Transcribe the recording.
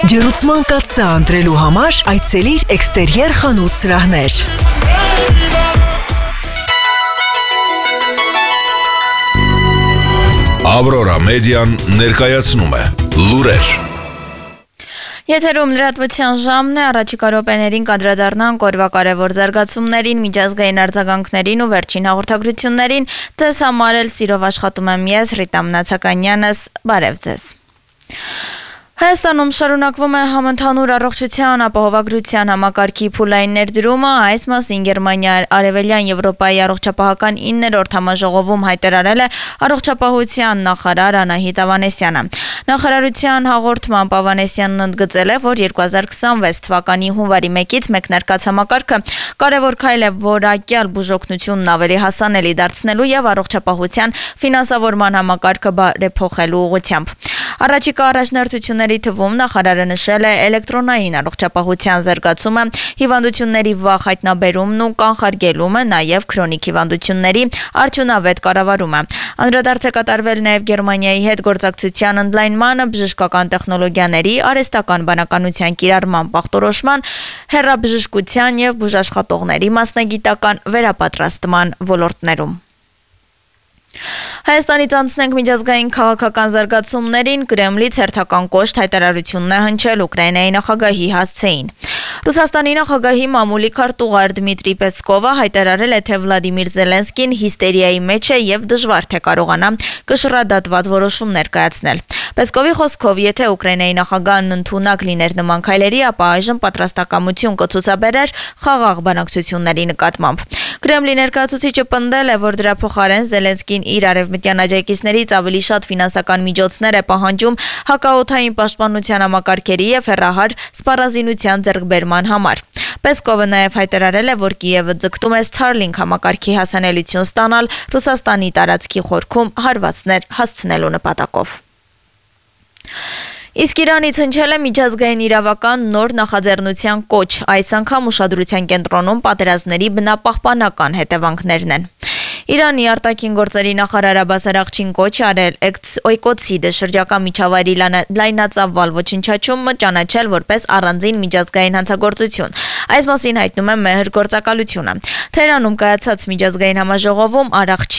Ջեռուցման կաթսա ընտրելու համար այցելիր էքստերիեր խանութ սրահներ։ Ավրորա մեդիան ներկայացնում է լուրեր։ Եթերում լրատվության ժամն է, առաջիկա րոպեներին կանդրադառնանք օրվա կարևոր զարգացումներին, միջազգային արձագանքներին ու վերջին հաղորդագրություններին։ Ձեզ համար էլ սիրով աշխատում եմ ես, Ռիտա Մնացականյանս, բարև ձեզ։ Հայաստանում շարունակվում է համընդհանուր առողջության ապահովագրության համակարգի փուլային ներդրումը, այս մասին Գերմանիա Արևելյան Եվրոպայի առողջապահական 9-րդ համաժողովում հայտարարել է առողջապահության նախարար Անահիտ Ավանեսյանը։ Նախարարության հաղորդմամբ Ավանեսյանն ընդգծել է, որ 2026 թվականի հունվարի 1-ից մեկնարկած համակարգը կարևոր քայլ է որակյալ բուժօգնությունն ավելի հասանելի դարձնելու եւ առողջապահության ֆինանսավորման համակարգը բարեփոխելու ուղղությամբ։ Առաջիկա առաջնորդությունների թվում նախարարը նշել է էլեկտրոնային առողջապահության զարգացումը, հիվանդությունների վաղ հայտնաբերումն ու կանխարգելումը, նաև քրոնիկ հիվանդությունների արդյունավետ կառավարումը։ Անդրադարձ է կատարվել նաև Գերմանիայի հետ գործակցության ընդլայնմանը, բժշկական տեխնոլոգիաների, արհեստական բանականության կիրառման պախտորոշման, հեռաբժշկության եւ բուժաշխատողների մասնագիտական վերապատրաստման ոլորտներում։ Հայաստանից անցնենք միջազգային քաղաքական զարգացումներին, Կրեմլից հերթական կոշտ հայտարարությունն է հնչել Ուկրաինայի նախագահի հասցեին։ Ռուսաստանի նախագահի մամուլի քարտուղար Դմիտրի Պեսկովը հայտարարել է, թե Վլադիմիր Զելենսկին հիստերիայի մեջ է եւ դժվար թե կարողանա կշռադատված որոշումներ կայացնել։ Պեսկովի խոսքով, եթե Ուկրաինայի նախագահն ընդունակ լիներ նման քայլերի, ապա այժմ պատրաստակամություն կցուցաբերեր խաղաղ բանակցությունների նկատմամբ։ Կրեմլի ներկայացուցիչը պնդել է, որ դրա փոխարեն Զելենսկին իր արևմտյան աջակիցներից ավելի շատ ֆինանսական միջոցներ է պահանջում հակաօդային պաշտպանության համակարգերի եւ հեռահար սպառազինության ձեռքբերման համար։ Պեսկովը նաև հայտարարել է, որ Կիևը ձգտում է Starlink համակարգի հասանելիություն ստանալ Ռուսաստանի տարածքի խորքում հարվածներ հասցնելու նպատակով։ Իսկ Իրանից հնչել է միջազգային իրավական նոր նախաձեռնության կոչ, այս անգամ ուշադրության կենտրոնում պատերազմների բնապահպանական հետևանքներն են։ Իրանի արտաքին գործերի նախարար Աբբաս Արաղչին կոչ արել օյկոցիդը շրջակա միջավայրի լայնածավալ ոչնչացումը ճանաչել որպես առանձին միջազգային հանցագործություն։ Այս մասին հայտնում է Մեհր գործակալությունը։ Թեհրանում կայացած միջազգային համաժողովում Արաղչի